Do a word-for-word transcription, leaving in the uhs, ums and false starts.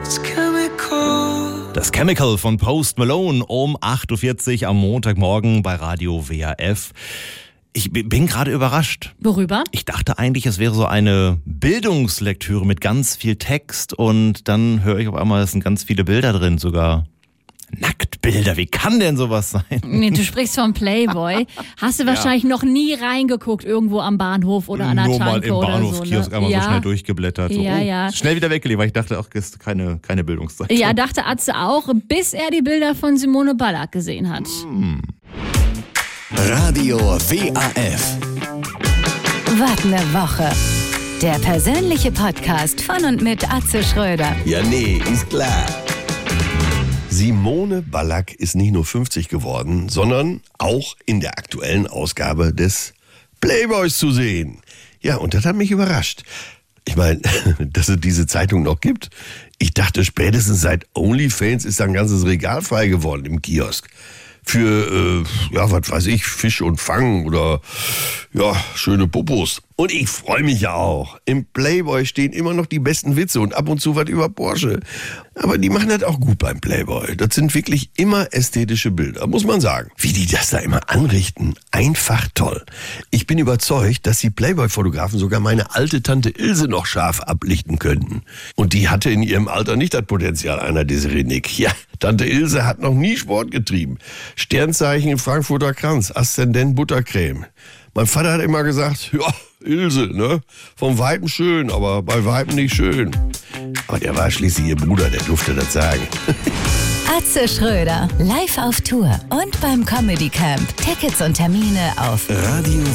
Das Chemical von Post Malone um acht Uhr vierzig am Montagmorgen bei Radio W R F. Ich bin gerade überrascht. Worüber? Ich dachte eigentlich, es wäre so eine Bildungslektüre mit ganz viel Text und dann höre ich auf einmal, es sind ganz viele Bilder drin, sogar Nacktbilder. Wie kann denn sowas sein? Nee, du sprichst von Playboy. Hast du wahrscheinlich ja. noch nie reingeguckt, irgendwo am Bahnhof oder an der Nur Tanke mal im oder so. Bahnhofskiosk Ne? einmal ja. so schnell durchgeblättert. So, ja, oh, ja. Schnell wieder weggelegt, weil ich dachte, ach, ist keine, keine Bildungszeit. Ja, dachte Atze auch, bis er die Bilder von Simone Ballack gesehen hat. Hm. Radio W A F. Was ne Woche. Der persönliche Podcast von und mit Atze Schröder. Ja, nee, ist klar. Simone Ballack ist nicht nur fünfzig geworden, sondern auch in der aktuellen Ausgabe des Playboys zu sehen. Ja, und das hat mich überrascht. Ich meine, dass es diese Zeitung noch gibt. Ich dachte, spätestens seit OnlyFans ist da ein ganzes Regal frei geworden im Kiosk. Für, äh, ja, was weiß ich, Fisch und Fang oder, ja, schöne Popos. Und ich freue mich ja auch. Im Playboy stehen immer noch die besten Witze und ab und zu was über Porsche. Aber die machen das auch gut beim Playboy. Das sind wirklich immer ästhetische Bilder, muss man sagen. Wie die das da immer anrichten, einfach toll. Ich bin überzeugt, dass die Playboy-Fotografen sogar meine alte Tante Ilse noch scharf ablichten könnten. Und die hatte in ihrem Alter nicht das Potenzial einer Desiree Nick. Ja, Tante Ilse hat noch nie Sport getrieben. Sternzeichen Frankfurter Kranz, Aszendent Buttercreme. Mein Vater hat immer gesagt, ja, Ilse, ne? Vom Weitem schön, aber bei Weitem nicht schön. Aber der war schließlich ihr Bruder, der durfte das sagen. Atze Schröder, live auf Tour und beim Comedy Camp. Tickets und Termine auf Radio